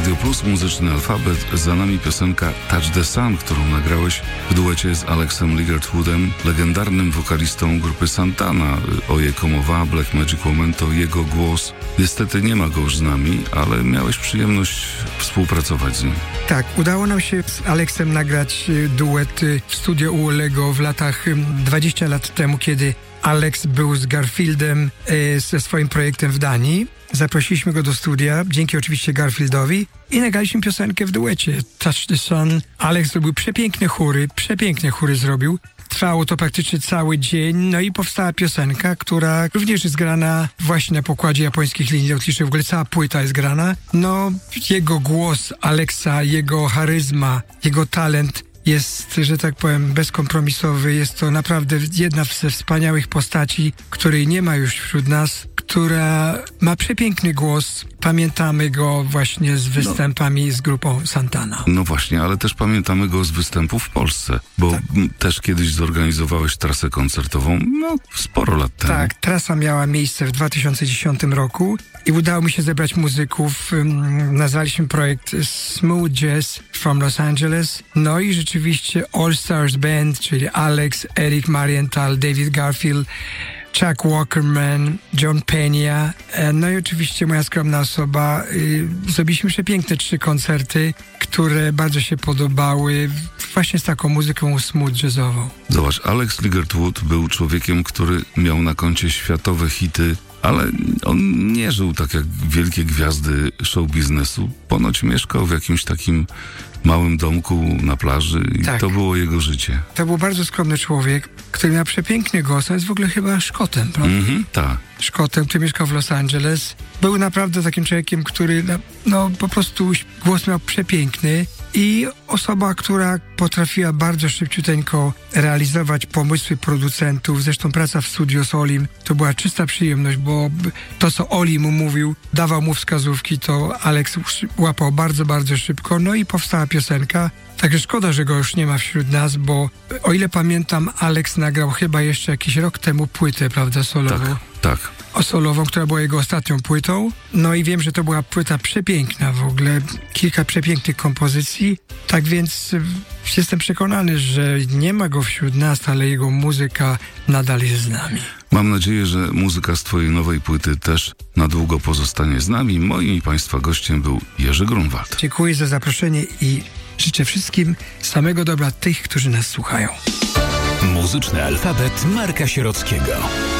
Radio Plus, Muzyczny Alfabet. Za nami piosenka Touch the Sun, którą nagrałeś w duecie z Alexem Ligertwoodem, legendarnym wokalistą grupy Santana. O jego mowa, Black Magic Woman to jego głos. Niestety nie ma go już z nami, ale miałeś przyjemność współpracować z nim. Tak, udało nam się z Alexem nagrać duet w studio u Ollego w latach 20 lat temu, kiedy Alex był z Garfieldem ze swoim projektem w Danii. Zaprosiliśmy go do studia, dzięki oczywiście Garfieldowi, i nagraliśmy piosenkę w duecie Touch the Sun. Alex zrobił przepiękne chóry zrobił. Trwało to praktycznie cały dzień, no i powstała piosenka, która również jest grana właśnie na pokładzie japońskich linii lotniczych. W ogóle cała płyta jest grana. No, jego głos Alexa, jego charyzma, jego talent jest, że tak powiem, bezkompromisowy. Jest to naprawdę jedna ze wspaniałych postaci, której nie ma już wśród nas, która ma przepiękny głos. Pamiętamy go właśnie z występami z grupą Santana. No właśnie, ale też pamiętamy go z występów w Polsce, bo też kiedyś zorganizowałeś trasę koncertową, sporo lat temu. Tak, trasa miała miejsce w 2010 roku i udało mi się zebrać muzyków. Nazwaliśmy projekt Smooth Jazz from Los Angeles. No i rzeczywiście All Stars Band, czyli Alex, Eric Marienthal, David Garfield, Chuck Walkerman, John Pena, no i oczywiście moja skromna osoba. Zrobiliśmy przepiękne 3 koncerty, które bardzo się podobały, właśnie z taką muzyką smooth jazzową. Zobacz, Alex Ligertwood był człowiekiem, który miał na koncie światowe hity, ale on nie żył tak jak wielkie gwiazdy show biznesu. Ponoć mieszkał w jakimś takim małym domku na plaży i to było jego życie. To był bardzo skromny człowiek, który miał przepiękny głos. On jest w ogóle chyba Szkotem, prawda? Tak. Szkotem, który mieszkał w Los Angeles. Był naprawdę takim człowiekiem, który po prostu głos miał przepiękny i osoba, która potrafiła bardzo szybciuteńko realizować pomysły producentów. Zresztą praca w studio z Olim to była czysta przyjemność, bo to, co Oli mu mówił, dawał mu wskazówki, to Alex łapał bardzo, bardzo szybko. No i powstała piosenka. Także szkoda, że go już nie ma wśród nas, bo o ile pamiętam, Alex nagrał chyba jeszcze jakiś rok temu płytę, prawda, solową? Tak. Solową, która była jego ostatnią płytą. No i wiem, że to była płyta przepiękna w ogóle, kilka przepięknych kompozycji. Tak więc jestem przekonany, że nie ma go wśród nas, ale jego muzyka nadal jest z nami. Mam nadzieję, że muzyka z twojej nowej płyty też na długo pozostanie z nami. Moim i państwa gościem był Jerzy Grunwald. Dziękuję za zaproszenie i życzę wszystkim samego dobra tych, którzy nas słuchają. Muzyczny alfabet Marka Sierockiego.